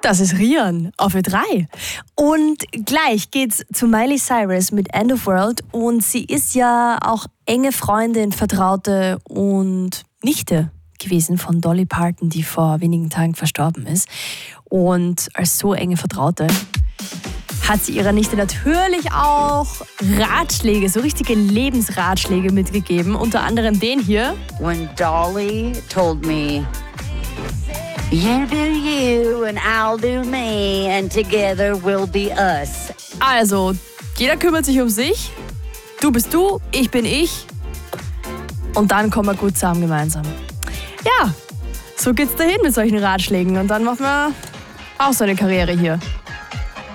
Das ist Rian auf Ö3. Und gleich geht's zu Miley Cyrus mit End of World. Und sie ist ja auch enge Freundin, Vertraute und Nichte gewesen von Dolly Parton, die vor wenigen Tagen verstorben ist. Und als so enge Vertraute hat sie ihrer Nichte natürlich auch Ratschläge, so richtige Lebensratschläge mitgegeben. Unter anderem den hier. When Dolly told me, you do you and I'll do me and together we'll be us. Also, jeder kümmert sich um sich. Du bist du, ich bin ich. Und dann kommen wir gut zusammen gemeinsam. Ja, so geht's dahin mit solchen Ratschlägen. Und dann machen wir auch so eine Karriere hier.